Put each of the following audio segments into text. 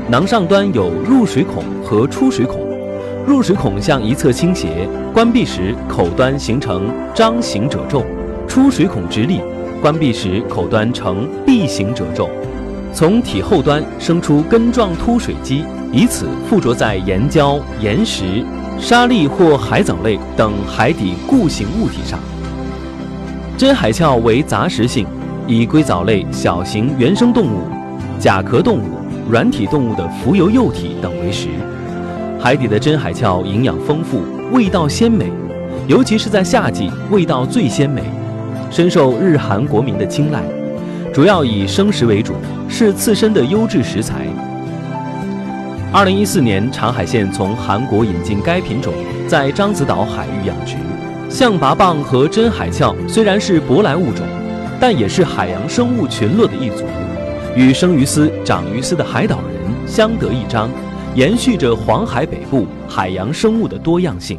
囊上端有入水孔和出水孔，入水孔向一侧倾斜，关闭时口端形成张形褶皱；出水孔直立，关闭时口端呈闭形褶皱。从体后端生出根状凸水基，以此附着在岩礁、岩石、沙砾或海藻类等海底固形物体上。真海鞘为杂食性，以硅藻类小型原生动物、甲壳动物、软体动物的浮游幼体等为食。海底的真海鞘营养丰富，味道鲜美，尤其是在夏季，味道最鲜美，深受日韩国民的青睐。主要以生食为主，是刺身的优质食材。2014年，长海县从韩国引进该品种，在獐子岛海域养殖。象拔蚌和真海鞘虽然是舶来物种，但也是海洋生物群落的一族，与生于斯、长于斯的海岛人相得益彰，延续着黄海北部海洋生物的多样性。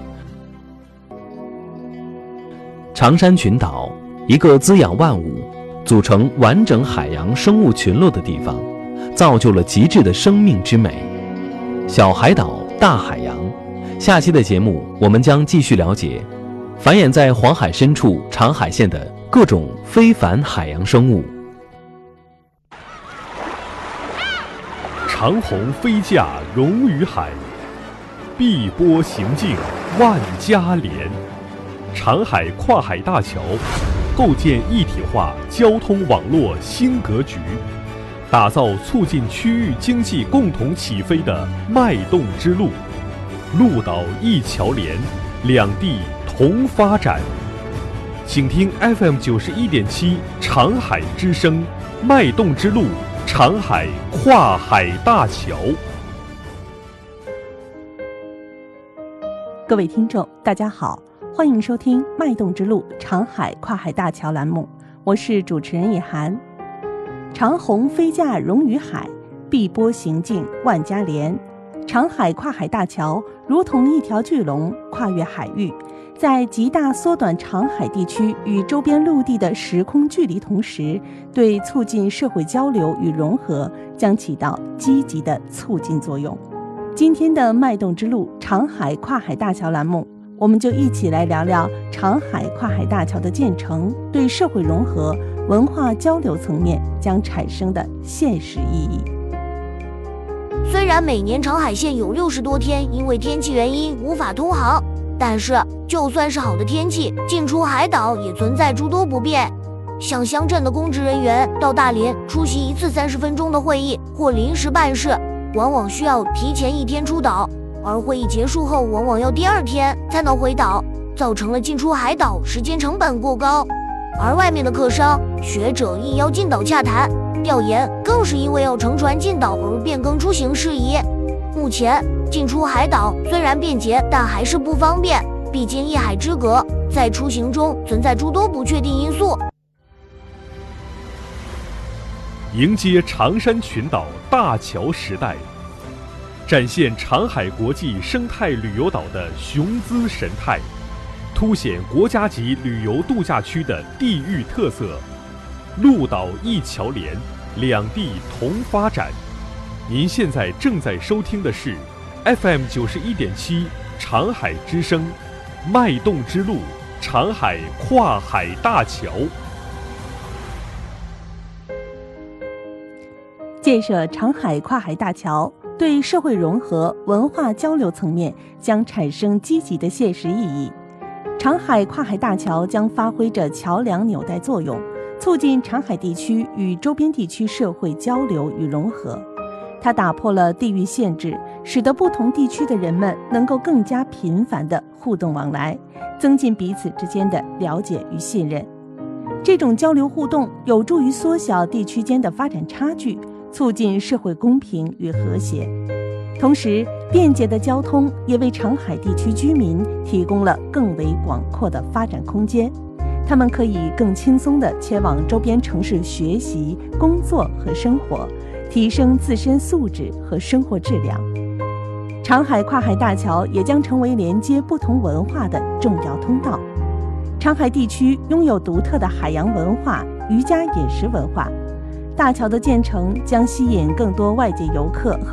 长山群岛，一个滋养万物、组成完整海洋生物群落的地方，造就了极致的生命之美。小海岛，大海洋。下期的节目，我们将继续了解繁衍在黄海深处长海县的各种非凡海洋生物。 长虹飞架融于海，碧波行径万家连。长海跨海大桥构建一体化交通网络新格局，打造促进区域经济共同起飞的脉动之路。陆岛一桥连，两地同发展。请听 FM91.7 长海之声，脉动之路，长海跨海大桥。 各位听众，大家好，欢迎收听脉动之路长海跨海大桥栏目，我是主持人叶涵。长虹飞架融于海，碧波行径万家连。长海跨海大桥如同一条巨龙，跨越海域，在极大缩短长海地区与周边陆地的时空距离同时，对促进社会交流与融合将起到积极的促进作用。今天的脉动之路长海跨海大桥栏目，我们就一起来聊聊长海跨海大桥的建成对社会融合、文化交流层面将产生的现实意义。 虽然每年长海县有60多天因为天气原因无法通航，但是就算是好的天气，进出海岛也存在诸多不便。像乡镇的公职人员到大连出席一次30分钟的会议或临时办事，往往需要提前1天出岛，而会议结束后往往要第2天才能回岛，造成了进出海岛时间成本过高。而外面的客商、学者亦要进岛洽谈、调研，更是因为要乘船进岛而变更出行事宜。目前进出海岛虽然便捷，但还是不方便，毕竟一海之隔，在出行中存在诸多不确定因素。 迎接长山群岛大桥时代，展现长海国际生态旅游岛的雄姿神态，凸显国家级旅游度假区的地域特色。陆岛一桥连，两地同发展。您现在正在收听的是 FM91.7 长海之声，脉动之路，长海跨海大桥。 建设长海跨海大桥对社会融合、文化交流层面将产生积极的现实意义。长海跨海大桥将发挥着桥梁纽带作用，促进长海地区与周边地区社会交流与融合。它打破了地域限制，使得不同地区的人们能够更加频繁地互动往来，增进彼此之间的了解与信任。这种交流互动有助于缩小地区间的发展差距，促进社会公平与和谐。同时，便捷的交通也为长海地区居民提供了更为广阔的发展空间，他们可以更轻松地前往周边城市学习、工作和生活，提升自身素质和生活质量。长海跨海大桥也将成为连接不同文化的重要通道。长海地区拥有独特的海洋文化、渔家饮食文化，大桥的建成将吸引更多外界游客和